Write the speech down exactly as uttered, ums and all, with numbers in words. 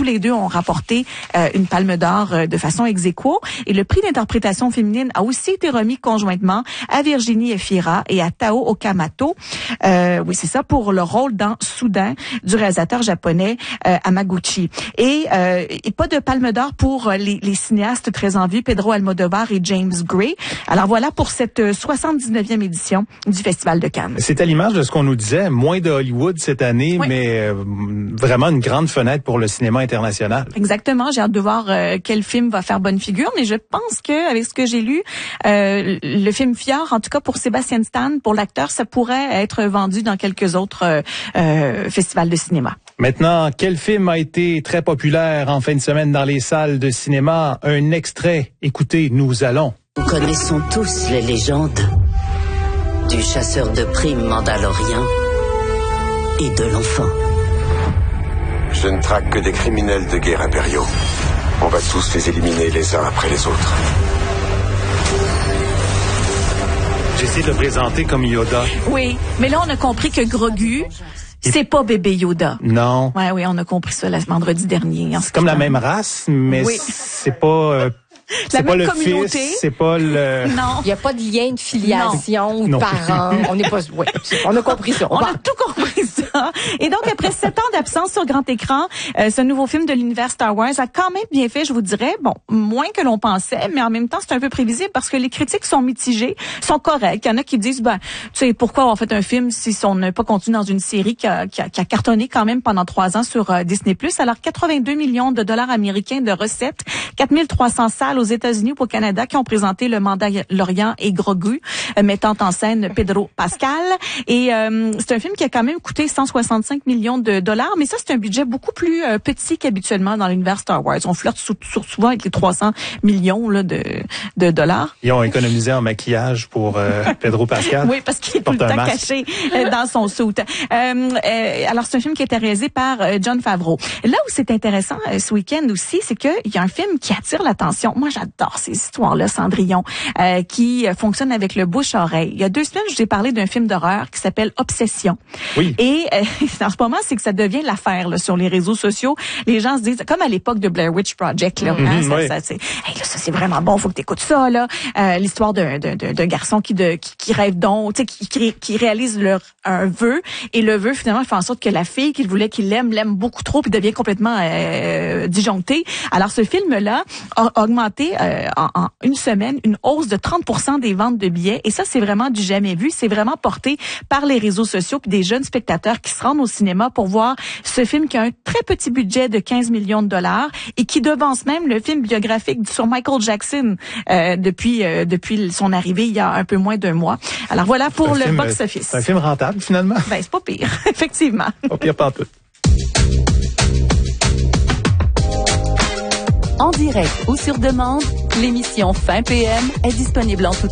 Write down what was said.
les deux ont rapporté euh, une palme d'or euh, de façon ex aequo. Et le prix d'interprétation féminine a aussi été remis conjointement à Virginie Efira et à Tao Okamoto. Euh, oui, c'est ça, pour le rôle dans Soudain du réalisateur japonais euh, Hamaguchi. Et, euh, et pas de palme d'or pour les, les cinéastes très en vue, Pedro Almodovar et James Gray. Alors voilà pour cette soixante-dix-neuvième édition du Festival de Cannes. C'est à l'image de ce qu'on nous disait, moins de Hollywood cette année, oui. mais euh, vraiment une grande fenêtre pour le cinéma international. Exactement, j'ai hâte de voir euh, quel film va faire bonne figure, mais je pense que avec ce que j'ai lu, euh, le film Fjord, en tout cas pour Sébastien Stan, pour l'acteur, ça pourrait être vendu dans quelques autres euh, euh, festivals de cinéma. Maintenant, quel film a été très populaire en fin de semaine dans les salles de cinéma? Un extrait. Écoutez, nous allons. Nous connaissons tous les légendes du chasseur de primes mandalorien et de l'enfant. Je ne traque que des criminels de guerre impériaux. On va tous les éliminer les uns après les autres. J'essaie de le présenter comme Yoda. Oui, mais là on a compris que Grogu, c'est pas bébé Yoda. Non. Ouais, oui, on a compris ça le vendredi dernier. C'est comme la même race, mais oui. c'est pas... Euh... C'est pas le communauté. fils, c'est pas le... Non. Il n'y a pas de lien de filiation non. ou de non. parents. On n'est pas... Ouais, on a compris ça. On, on a tout compris ça. Et donc, après sept ans d'absence sur grand écran, euh, ce nouveau film de l'univers Star Wars a quand même bien fait, je vous dirais. Bon, moins que l'on pensait, mais en même temps, c'est un peu prévisible parce que les critiques sont mitigées, sont correctes. Il y en a qui disent, ben, tu sais, pourquoi avoir fait un film si on n'a pas continué dans une série qui a, qui a, qui a cartonné quand même pendant trois ans sur euh, Disney plus. Alors, quatre-vingt-deux millions de dollars américains de recettes, quatre mille trois cents salles aux États-Unis ou au Canada qui ont présenté le Mandalorian et Grogu, euh, mettant en scène Pedro Pascal. Et euh, c'est un film qui a quand même coûté cent soixante-cinq millions de dollars, mais ça, c'est un budget beaucoup plus euh, petit qu'habituellement dans l'univers Star Wars. On flirte sou- sou- souvent avec les trois cents millions là, de, de dollars. Ils ont économisé en maquillage pour euh, Pedro Pascal. Oui, parce qu'il est tout le temps caché euh, dans son suit. Euh, euh, alors, c'est un film qui a été réalisé par euh, Jon Favreau. Là où c'est intéressant euh, ce week-end aussi, c'est qu'il y a un film qui attire l'attention. Moi, j'adore ces histoires-là, Cendrillon, euh, qui euh, fonctionne avec le bouche-oreille. Il y a deux semaines, je vous ai parlé d'un film d'horreur qui s'appelle Obsession. Oui. Et euh, en ce moment, c'est que ça devient l'affaire là, sur les réseaux sociaux. Les gens se disent, comme à l'époque de Blair Witch Project, là, mm-hmm, hein, ça, oui. ça, c'est, hey, là, ça c'est vraiment bon, faut que t'écoutes ça là. Euh, l'histoire d'un, d'un, d'un garçon qui, de, qui, qui rêve donc, tu sais, qui, qui, qui réalise leur un vœu et le vœu finalement fait en sorte que la fille qu'il voulait qu'il l'aime l'aime beaucoup trop puis devient complètement euh, disjonctée. Alors ce film-là a augmenté euh, en, en une semaine une hausse de trente pour cent des ventes de billets et ça c'est vraiment du jamais vu. C'est vraiment porté par les réseaux sociaux puis des jeunes spectateurs qui se rendent au cinéma pour voir ce film qui a un très petit budget de quinze millions de dollars et qui devance même le film biographique sur Michael Jackson euh, depuis euh, depuis son arrivée il y a un peu moins d'un mois. Alors voilà pour le box-office. C'est un film rentable finalement. Ben c'est pas pire, effectivement. Pas pire pas tout. En direct ou sur demande, l'émission Fin P M est disponible en tout